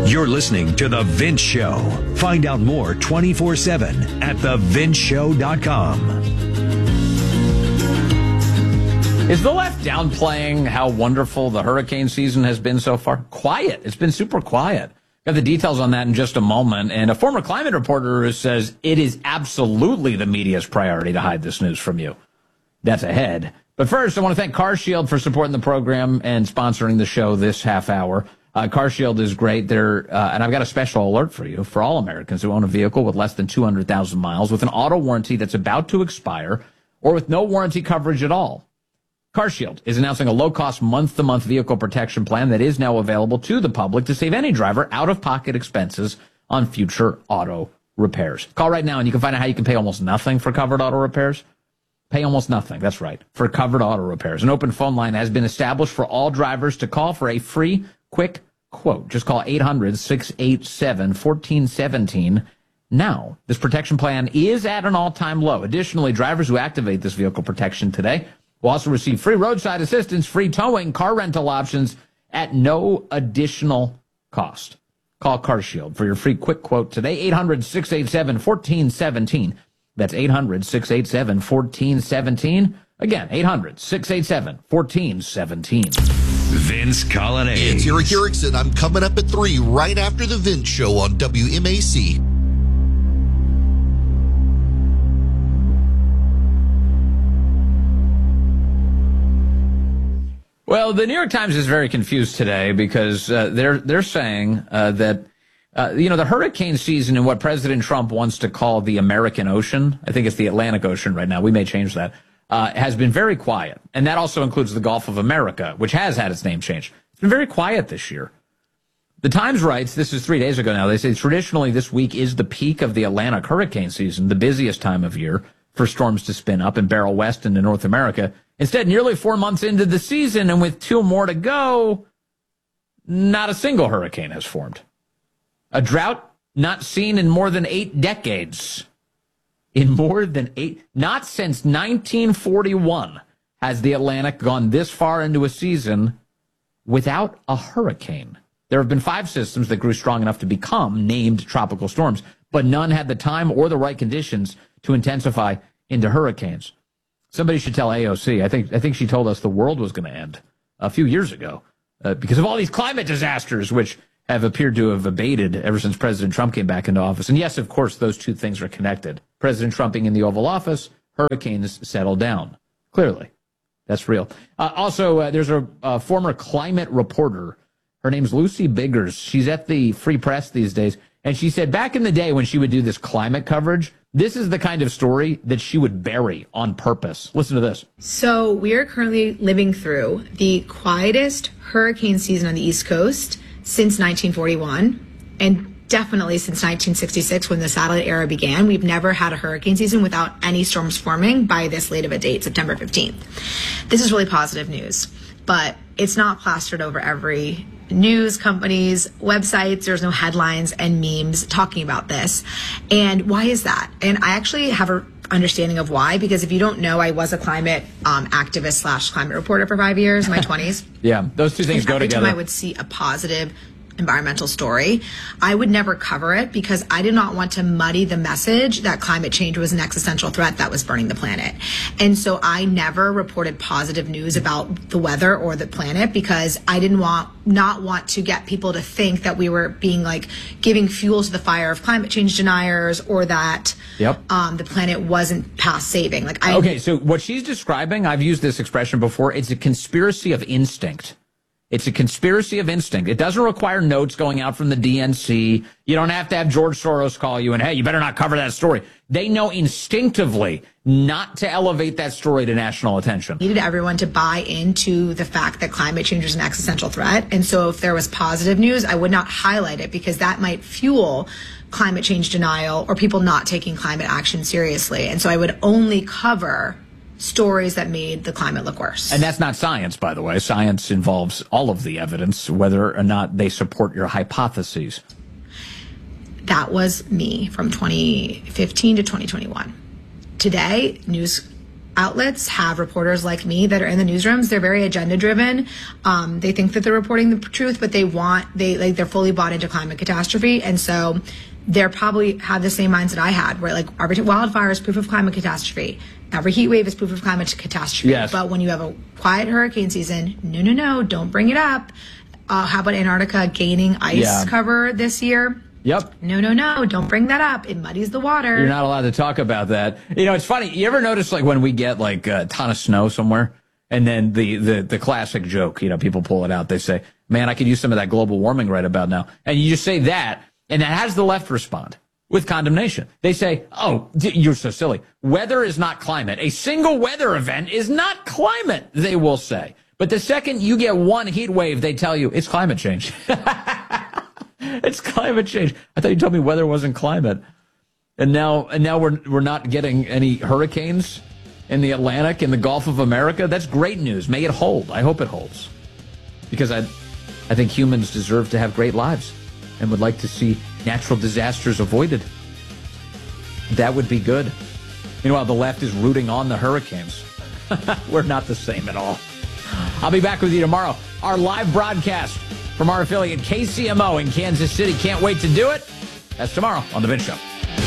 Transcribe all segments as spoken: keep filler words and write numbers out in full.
You're listening to The Vince Show. Find out more twenty-four seven at the vince show dot com. Is the left downplaying how wonderful the hurricane season has been so far? Quiet. It's been super quiet. Got the details on that in just a moment. And a former climate reporter says it is absolutely the media's priority to hide this news from you. That's ahead. But first, I want to thank CarShield for supporting the program and sponsoring the show this half hour. Uh, CarShield is great. They're, uh, and I've got a special alert for you for all Americans who own a vehicle with less than two hundred thousand miles with an auto warranty that's about to expire or with no warranty coverage at all. CarShield is announcing a low-cost month-to-month vehicle protection plan that is now available to the public to save any driver out-of-pocket expenses on future auto repairs. Call right now and you can find out how you can pay almost nothing for covered auto repairs. Pay almost nothing, that's right, for covered auto repairs. An open phone line has been established for all drivers to call for a free, quick quote. Just call eight hundred, six eight seven, one four one seven now. This protection plan is at an all-time low. Additionally, drivers who activate this vehicle protection today will also receive free roadside assistance, free towing, car rental options at no additional cost. Call CarShield for your free quick quote today, eight hundred, six eight seven, one four one seven. That's eight hundred, six eight seven, one four one seven. Again, eight hundred, six eight seven, one four one seven. Vince Colonnade. It's Eric Erickson. I'm coming up at three right after the Vince Show on W M A C. Well, the New York Times is very confused today because uh, they're they're saying uh, that uh, you know the hurricane season in what President Trump wants to call the American Ocean, I think it's the Atlantic Ocean right now. We may change that. Uh, has been very quiet, and that also includes the Gulf of America, which has had its name changed. It's been very quiet this year. The Times writes, this is three days ago now, they say traditionally this week is the peak of the Atlantic hurricane season, the busiest time of year for storms to spin up and barrel west into North America. Instead, nearly four months into the season and with two more to go, not a single hurricane has formed. A drought not seen in more than eight decades. In more than eight, not since nineteen forty-one has the Atlantic gone this far into a season without a hurricane. There have been five systems that grew strong enough to become named tropical storms, but none had the time or the right conditions to intensify into hurricanes. Somebody should tell A O C. I think I think she told us the world was going to end a few years ago uh, because of all these climate disasters, which have appeared to have abated ever since President Trump came back into office. And yes, of course, those two things are connected. President Trump being in the Oval Office, hurricanes settle down. Clearly, that's real. Uh, also, uh, there's a, a former climate reporter. Her name's Lucy Biggers. She's at the Free Press these days. And she said back in the day when she would do this climate coverage, this is the kind of story that she would bury on purpose. Listen to this. So we are currently living through the quietest hurricane season on the East Coast since nineteen forty-one, and definitely since nineteen sixty-six when the satellite era began. We've never had a hurricane season without any storms forming by this late of a date, September fifteenth. This is really positive news, but it's not plastered over every news company's websites. There's no headlines and memes talking about this. And why is that? And I actually have a understanding of why, because if you don't know, I was a climate um, activist slash climate reporter for five years in my twenties. Yeah, those two things and go every together. Time I would see a positive environmental story, I would never cover it because I did not want to muddy the message that climate change was an existential threat that was burning the planet. And so I never reported positive news about the weather or the planet because I didn't want not want to get people to think that we were being like giving fuel to the fire of climate change deniers or that yep. um, the planet wasn't past saving. Like I Okay, so what she's describing, I've used this expression before, it's a conspiracy of instinct. It's a conspiracy of instinct. It doesn't require notes going out from the D N C. You don't have to have George Soros call you and, hey, you better not cover that story. They know instinctively not to elevate that story to national attention. Needed everyone to buy into the fact that climate change is an existential threat. And so if there was positive news, I would not highlight it because that might fuel climate change denial or people not taking climate action seriously. And so I would only cover stories that made the climate look worse. And that's not science, by the way. Science involves all of the evidence, whether or not they support your hypotheses. That was me from twenty fifteen to twenty twenty-one. Today, news outlets have reporters like me that are in the newsrooms. They're very agenda driven. Um, they think that they're reporting the truth, but they want, they like, they're fully bought into climate catastrophe. And so they're probably have the same minds that I had, where like every wildfire is proof of climate catastrophe. Every heat wave is proof of climate catastrophe. Yes. But when you have a quiet hurricane season, no, no, no, don't bring it up. Uh, how about Antarctica gaining ice Yeah. cover this year? Yep. No, no, no, don't bring that up. It muddies the water. You're not allowed to talk about that. You know, it's funny. You ever notice, like, when we get, like, a ton of snow somewhere, and then the, the, the classic joke, you know, people pull it out. They say, man, I could use some of that global warming right about now. And you just say that, and that has the left respond with condemnation. They say, oh, you're so silly. Weather is not climate. A single weather event is not climate, they will say. But the second you get one heat wave, they tell you it's climate change. It's climate change. I thought you told me weather wasn't climate. And now and now we're we're not getting any hurricanes in the Atlantic, in the Gulf of America. That's great news. May it hold. I hope it holds. Because I I think humans deserve to have great lives and would like to see natural disasters avoided. That would be good. Meanwhile, the left is rooting on the hurricanes. We're not the same at all. I'll be back with you tomorrow. Our live broadcast from our affiliate K C M O in Kansas City. Can't wait to do it. That's tomorrow on The Vince Show.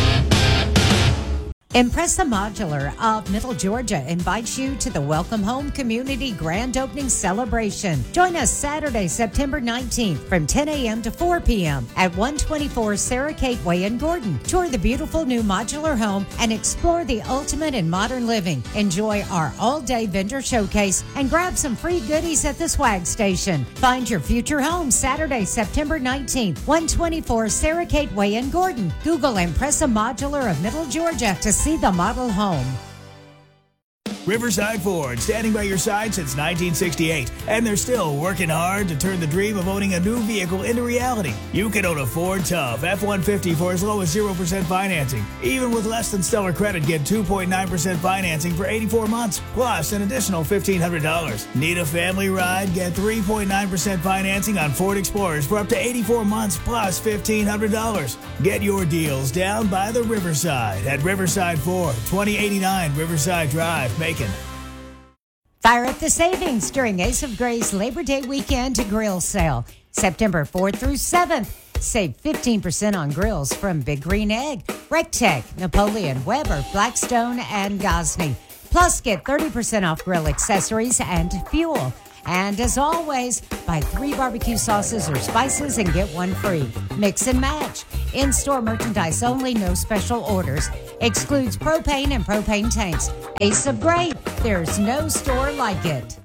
Impressa Modular of Middle Georgia invites you to the Welcome Home Community Grand Opening Celebration. Join us Saturday, September nineteenth from ten a.m. to four p.m. at one twenty-four Sarah Kate Way in Gordon. Tour the beautiful new modular home and explore the ultimate in modern living. Enjoy our all-day vendor showcase and grab some free goodies at the swag station. Find your future home Saturday, September nineteenth, one twenty-four Sarah Kate Way in Gordon. Google Impressa Modular of Middle Georgia to see the model home. Riverside Ford, standing by your side since nineteen sixty-eight, and they're still working hard to turn the dream of owning a new vehicle into reality. You can own a Ford Tough F one fifty for as low as zero percent financing. Even with less than stellar credit, get two point nine percent financing for eighty-four months, plus an additional fifteen hundred dollars. Need a family ride? Get three point nine percent financing on Ford Explorers for up to eighty-four months, plus fifteen hundred dollars. Get your deals down by the Riverside at Riverside Ford, twenty eighty-nine Riverside Drive, Macon. Fire up the savings during Ace of Grace Labor Day weekend grill sale. September fourth through seventh. Save fifteen percent on grills from Big Green Egg, Rectech, Napoleon, Weber, Blackstone, and Gosney. Plus, get thirty percent off grill accessories and fuel. And as always, buy three barbecue sauces or spices and get one free. Mix and match. In-store merchandise only, no special orders. Excludes propane and propane tanks. Ace of Grace, there's no store like it.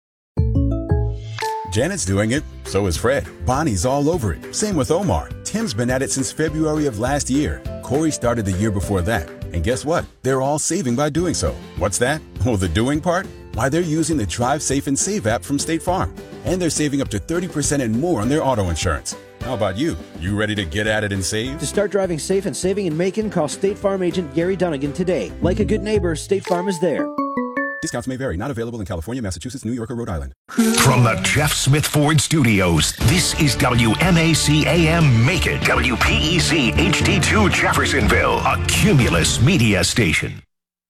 Janet's doing it. So is Fred. Bonnie's all over it. Same with Omar. Tim's been at it since February of last year. Corey started the year before that. And guess what? They're all saving by doing so. What's that? Oh, the doing part? Why, they're using the Drive Safe and Save app from State Farm. And they're saving up to thirty percent and more on their auto insurance. How about you? You ready to get at it and save? To start driving safe and saving in Macon, call State Farm agent Gary Dunnigan today. Like a good neighbor, State Farm is there. Discounts may vary. Not available in California, Massachusetts, New York, or Rhode Island. From the Jeff Smith Ford Studios, this is W M A C A M Macon, W P E C H D two Jeffersonville, a Cumulus media station.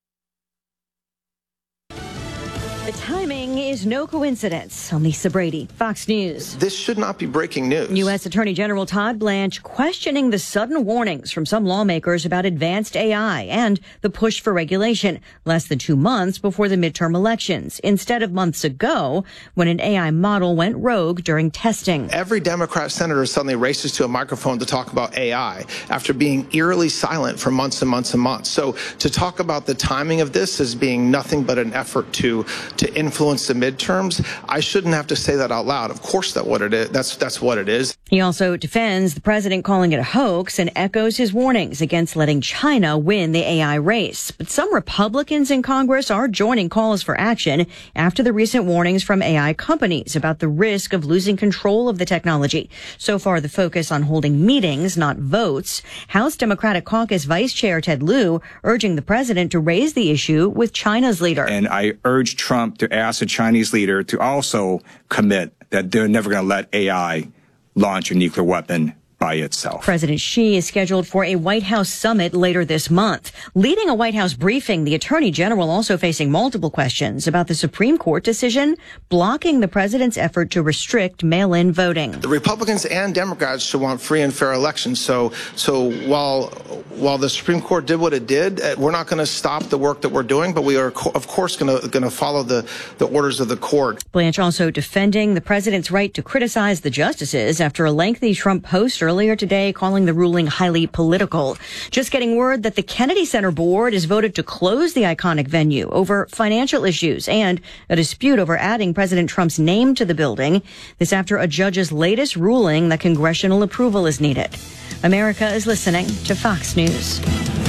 The timing is no coincidence. I'm Lisa Brady, Fox News. This should not be breaking news. U S. Attorney General Todd Blanche questioning the sudden warnings from some lawmakers about advanced A I and the push for regulation less than two months before the midterm elections, instead of months ago when an A I model went rogue during testing. Every Democrat senator suddenly races to a microphone to talk about A I after being eerily silent for months and months and months. So to talk about the timing of this as being nothing but an effort to to influence the midterms, I shouldn't have to say that out loud. Of course that what it is. That's that's what it is. He also defends the president calling it a hoax and echoes his warnings against letting China win the A I race. But some Republicans in Congress are joining calls for action after the recent warnings from A I companies about the risk of losing control of the technology. So far, the focus on holding meetings, not votes. House Democratic Caucus Vice Chair Ted Lieu urging the president to raise the issue with China's leader. And I urge Trump to ask the Chinese leader to also commit that they're never going to let A I launch a nuclear weapon by itself. President Xi is scheduled for a White House summit later this month. Leading a White House briefing, the Attorney General also facing multiple questions about the Supreme Court decision blocking the president's effort to restrict mail-in voting. The Republicans and Democrats should want free and fair elections. So, so while while the Supreme Court did what it did, we're not going to stop the work that we're doing, but we are, of course, going to going to follow the, the orders of the court. Blanche also defending the president's right to criticize the justices after a lengthy Trump post earlier today calling the ruling highly political. Just getting word that the Kennedy Center board has voted to close the iconic venue over financial issues and a dispute over adding President Trump's name to the building. This after a judge's latest ruling that congressional approval is needed. America is listening to Fox News.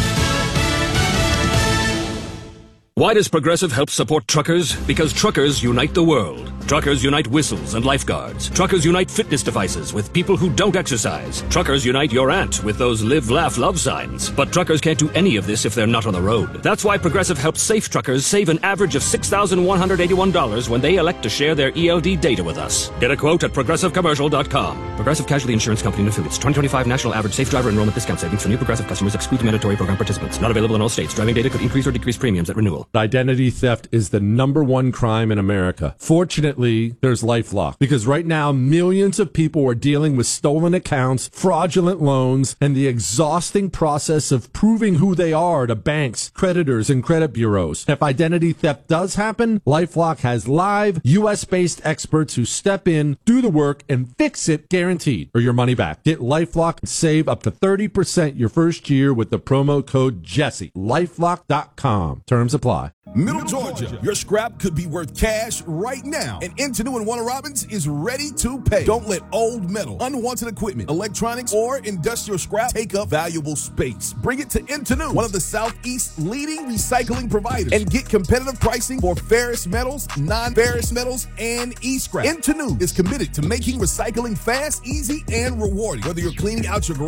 Why does Progressive help support truckers? Because truckers unite the world. Truckers unite whistles and lifeguards. Truckers unite fitness devices with people who don't exercise. Truckers unite your aunt with those live, laugh, love signs. But truckers can't do any of this if they're not on the road. That's why Progressive helps safe truckers save an average of six thousand one hundred eighty-one dollars when they elect to share their E L D data with us. Get a quote at progressive commercial dot com. Progressive Casualty Insurance Company and Affiliates. twenty twenty-five National Average Safe Driver Enrollment Discount Savings for new Progressive customers excludes mandatory program participants. Not available in all states. Driving data could increase or decrease premiums at renewal. Identity theft is the number one crime in America. Fortunately, there's LifeLock, because right now millions of people are dealing with stolen accounts, fraudulent loans, and the exhausting process of proving who they are to banks, creditors, and credit bureaus. If identity theft does happen, LifeLock has live U S based experts who step in, do the work, and fix it guaranteed, or your money back. Get LifeLock and save up to thirty percent your first year with the promo code Jesse. LifeLock dot com. Terms apply. Middle Georgia, your scrap could be worth cash right now, and Intenu and Warner Robins is ready to pay. Don't let old metal, unwanted equipment, electronics, or industrial scrap take up valuable space. Bring it to Intenu, one of the Southeast's leading recycling providers, and get competitive pricing for ferrous metals, non-ferrous metals, and e-scrap. Intenu is committed to making recycling fast, easy, and rewarding. Whether you're cleaning out your garage